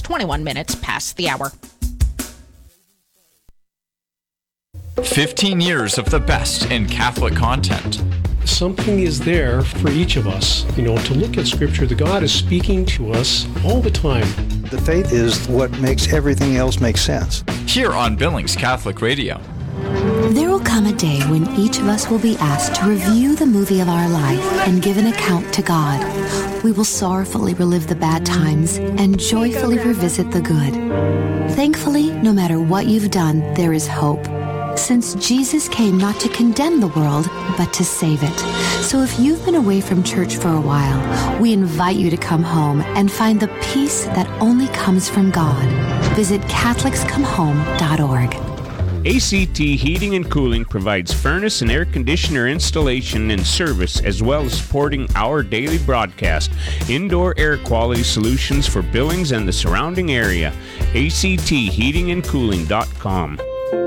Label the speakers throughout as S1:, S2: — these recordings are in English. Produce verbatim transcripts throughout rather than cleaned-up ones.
S1: twenty-one minutes past the hour.
S2: fifteen years of the best in Catholic content.
S3: Something is there for each of us, you know, to look at Scripture. The God is speaking to us all the time.
S4: The faith is what makes everything else make sense.
S2: Here on Billings Catholic Radio.
S5: There will come a day when each of us will be asked to review the movie of our life and give an account to God. We will sorrowfully relive the bad times and joyfully revisit the good. Thankfully, no matter what you've done, there is hope. Since Jesus came not to condemn the world, but to save it. So if you've been away from church for a while, we invite you to come home and find the peace that only comes from God. Visit Catholics Come Home dot org.
S6: A C T Heating and Cooling provides furnace and air conditioner installation and service, as well as supporting our daily broadcast. Indoor air quality solutions for Billings and the surrounding area. A C T heating and cooling dot com.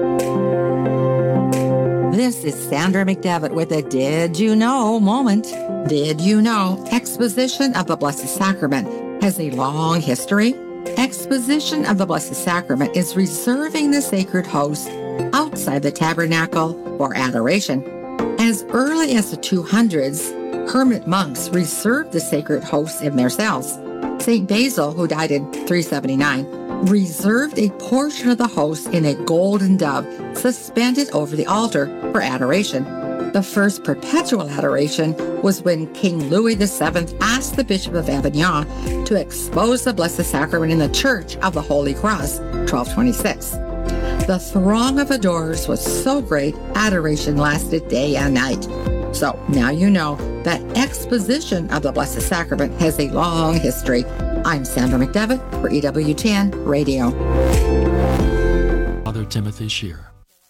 S7: This is Sandra McDevitt with a Did You Know moment. Did you know Exposition of the Blessed Sacrament has a long history? Exposition of the Blessed Sacrament is reserving the sacred host outside the tabernacle for adoration. As early as the two hundreds, hermit monks reserved the sacred hosts in their cells. Saint Basil, who died in three seventy-nine, reserved a portion of the host in a golden dove suspended over the altar for adoration. The first perpetual adoration was when King Louis the Seventh asked the Bishop of Avignon to expose the Blessed Sacrament in the Church of the Holy Cross, twelve twenty-six. The throng of adorers was so great, adoration lasted day and night. So now you know that Exposition of the Blessed Sacrament has a long history. I'm Sandra McDevitt for E W T N Radio.
S8: Father Timothy Shear.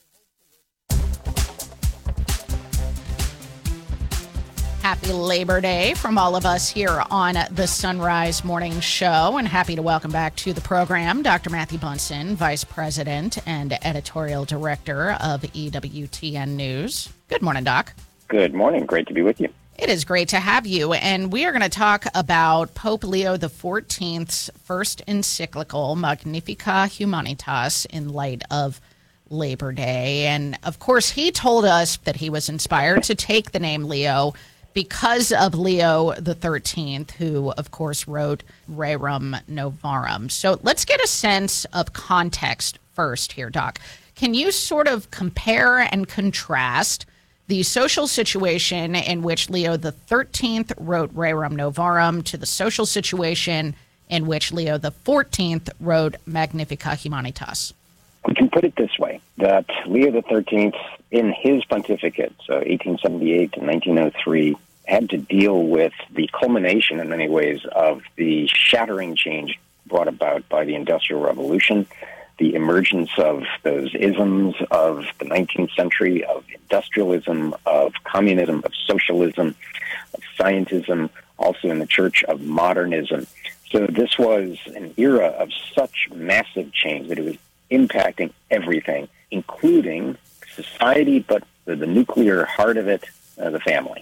S1: Happy Labor Day from all of us here on the Sunrise Morning Show, and happy to welcome back to the program Doctor Matthew Bunson, Vice President and Editorial Director of E W T N News. Good morning, Doc.
S9: Good morning. Great to be with you.
S1: It is great to have you, and we are going to talk about Pope Leo the fourteenth's first encyclical, Magnificat Humanitas, in light of Labor Day. And, of course, he told us that he was inspired to take the name Leo because of Leo the thirteenth, who, of course, wrote Rerum Novarum. So let's get a sense of context first here, Doc. Can you sort of compare and contrast the social situation in which Leo the thirteenth wrote Rerum Novarum to the social situation in which Leo the fourteenth wrote Magnificat Humanitas?
S9: We can put it this way, that Leo the thirteenth, in his pontificate, so eighteen seventy-eight to nineteen oh three, had to deal with the culmination, in many ways, of the shattering change brought about by the Industrial Revolution, the emergence of those isms of the nineteenth century, of industrialism, of communism, of socialism, of scientism, also in the Church of modernism. So this was an era of such massive change that it was impacting everything, including society, but the, the nuclear heart of it, uh, the family.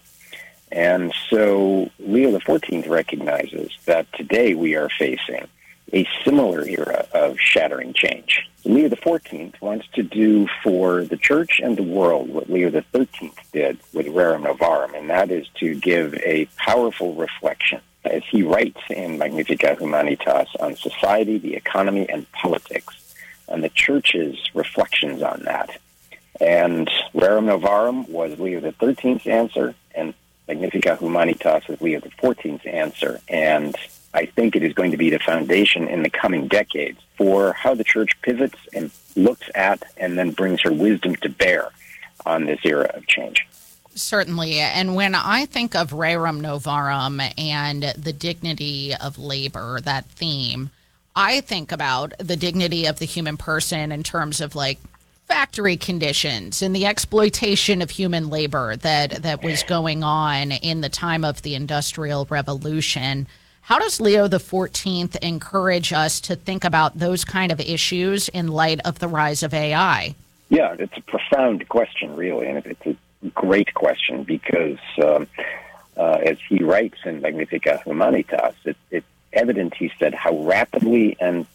S9: And so Leo the fourteenth recognizes that today we are facing a similar era of shattering change. Leo the fourteenth wants to do for the Church and the world what Leo the thirteenth did with Rerum Novarum, and that is to give a powerful reflection, as he writes in Magnificat Humanitas, on society, the economy, and politics, and the Church's reflections on that. And Rerum Novarum was Leo the thirteenth's answer, and Magnificat Humanitas is Leo the fourteenth's answer. And I think it is going to be the foundation in the coming decades for how the Church pivots and looks at and then brings her wisdom to bear on this era of change.
S1: Certainly. And when I think of Rerum Novarum and the dignity of labor, that theme, I think about the dignity of the human person in terms of, like, factory conditions and the exploitation of human labor that, that was going on in the time of the Industrial Revolution. How does Leo the fourteenth encourage us to think about those kind of issues in light of the rise of A I?
S9: Yeah, it's a profound question, really, and it's a great question because, um, uh, as he writes in Magnificat Humanitas, it, it's evident, he said, how rapidly and